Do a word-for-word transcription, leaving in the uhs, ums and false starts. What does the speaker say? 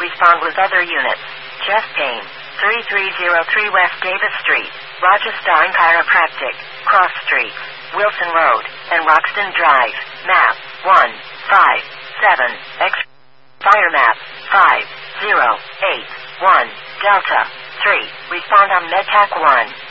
Respond with other units. Chest pain. thirty-three oh three West Davis Street. Rochester Chiropractic. Cross Street. Wilson Road. And Roxton Drive. Map. one five seven. X. Fire map. five zero eight one. Delta. three. Respond on MedTac one.